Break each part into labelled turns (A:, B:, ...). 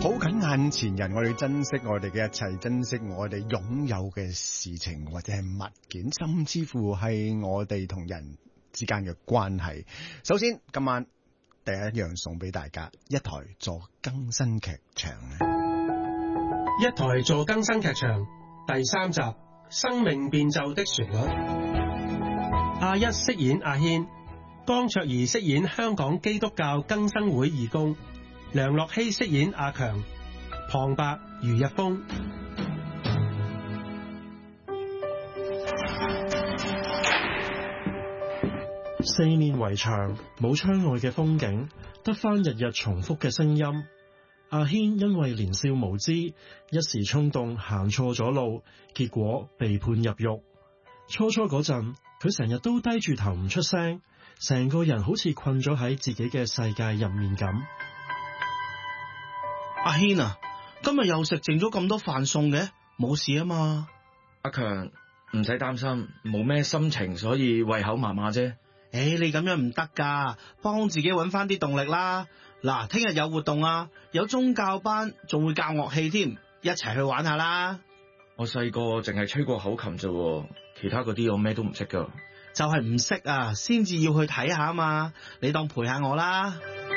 A: 抱緊眼前人，我哋珍惜我哋嘅一切，珍惜我哋擁有嘅事情或者係物件，甚至乎係我哋同人之間嘅關係。首先，今晚第一樣送俾大家一台助更新劇場。
B: 一台助更新劇場第3集《生命變奏的旋律》。阿一飾演阿軒，江卓儀飾演香港基督教更生會義工，梁樂希飾演阿強，旁白余日峰。
C: 4面圍牆，冇窗外嘅風景，得返日日重複嘅聲音。阿軒因為年少無知，一時衝動行錯咗路，結果被判入獄。初嗰陣，佢成日都低住頭唔出聲，成個人好似困咗喺自己嘅世界入面咁。
D: 阿軒啊，今日又食剩咗咁多飯餸嘅，冇事啊嘛？
E: 阿強，唔使擔心，冇咩心情，所以胃口麻麻啫。
D: 你咁樣唔得噶，幫自己搵翻啲動力啦。嗱，聽日有活動啊，有宗教班，仲會教樂器添，一齊去玩下啦。
E: 我細個淨係吹過口琴啫，其他嗰啲我咩都唔識噶。
D: 就係唔識啊，先至要去睇下啊嘛。你當陪下我啦。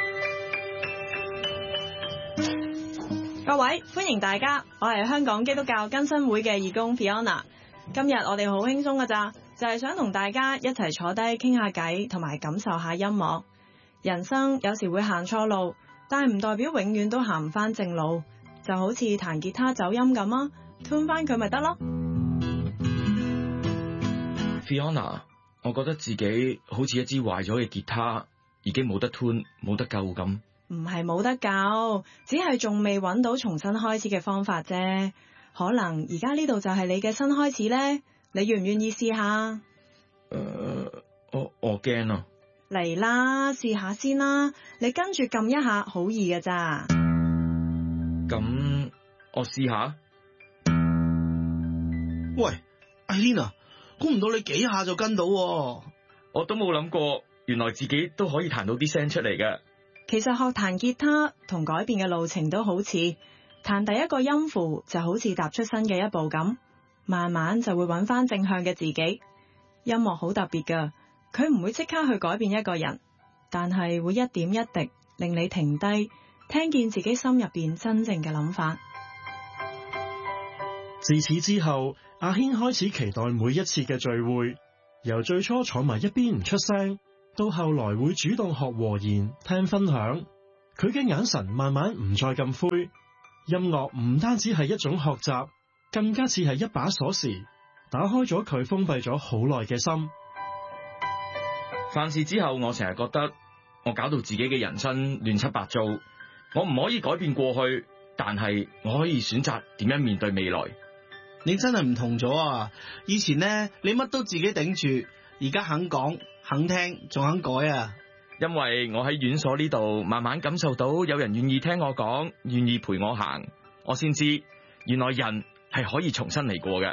F: 各位，歡迎大家，我係香港基督教更新會嘅義工 Fiona。今日我哋好輕鬆噶咋，就係想同大家一齊坐低傾下偈，同埋感受下音樂。人生有時會行錯路，但係唔代表永遠都行唔翻正路。就好似彈吉他走音咁啊，tune 翻佢咪得咯。
E: Fiona， 我覺得自己好似一支壞咗嘅吉他，已經冇得 tune，冇得救咁。
F: 唔係冇得救，只係仲未揾到重新開始嘅方法啫。可能而家呢度就係你嘅新開始呢？你願唔願意試下？
E: 我驚啊！
F: 嚟啦，試下先啦。你跟住撳一下，好易㗎咋。
E: 咁我試下。
D: 喂，阿軒啊，估唔到你幾下就跟到喎。
E: 我都冇諗過，原來自己都可以彈到啲聲出嚟嘅。
F: 其實學彈吉他同改變嘅路程都好似，彈第一個音符就好似踏出新嘅一步咁，慢慢就會揾翻正向嘅自己。音樂好特別㗎，佢唔會即刻去改變一個人，但係會一點一滴令你停低，聽見自己心入邊真正嘅諗法。
C: 自此之後，阿軒開始期待每一次嘅聚會，由最初坐埋一邊唔出聲，到後來會主動學和弦、聽分享。佢嘅眼神慢慢唔再咁灰。音樂唔單止係一種學習，更加似係一把鎖匙，打開咗佢封閉咗好耐嘅心。
E: 犯事之後，我成日覺得我搞到自己嘅人生亂七八糟。我唔可以改變過去，但係我可以選擇點樣面對未來。
D: 你真係唔同咗啊！以前呢，你乜都自己頂住，而家肯講、肯聽，仲肯改啊！
E: 因為我喺院所呢度慢慢感受到有人願意聽我講，願意陪我行，我先知原來人係可以重新嚟過嘅。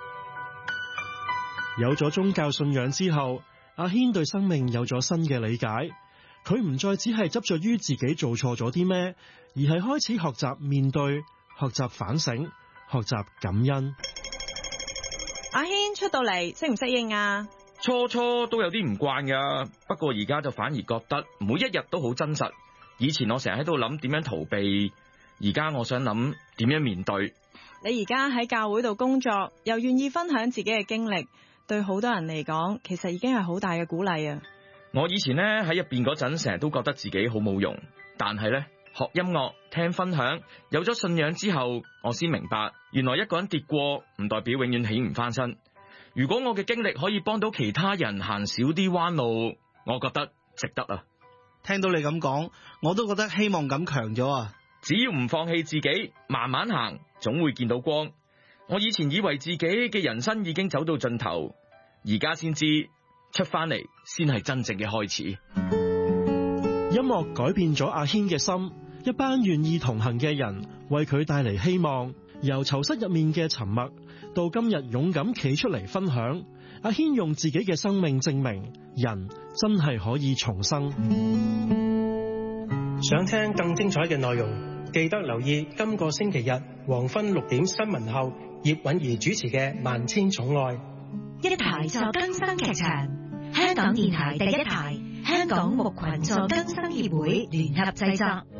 C: 有咗宗教信仰之後，阿軒對生命有咗新嘅理解。佢唔再只係執着於自己做錯咗啲咩，而係開始學習面對、學習反省、學習感恩。
F: 阿軒出到嚟適唔適應啊？
E: 初都有啲唔慣噶，不過而家就反而覺得每一日都好真實。以前我成日喺度諗點樣逃避，而家我想諗點樣面對。
F: 你而家喺教會度工作，又願意分享自己嘅經歷，對好多人嚟講，其實已經係好大嘅鼓勵啊！
E: 我以前呢喺入邊嗰陣，成日都覺得自己好冇用，但係呢，學音樂、聽分享，有咗信仰之後，我先明白，原來一個人跌過，唔代表永遠起唔翻身。如果我嘅經歷可以幫到其他人行少啲彎路，我覺得值得啊！
D: 聽到你咁講，我都覺得希望感強咗啊！
E: 只要唔放棄自己，慢慢行，總會見到光。我以前以為自己嘅人生已經走到盡頭，而家先知出翻嚟先係真正嘅開始。
C: 音樂改變咗阿軒嘅心，一班願意同行嘅人為佢帶嚟希望。由囚室入面嘅沉默，到今日勇敢企出嚟分享，阿軒用自己嘅生命證明人真係可以重生。
B: 想聽更精彩嘅內容， 記得留意今個星期日黃昏6點新聞後，葉韻儀主持嘅《萬千寵愛》。
G: 一台助更生劇場，香港電台第一台，香港牧群助更生協會聯合製作。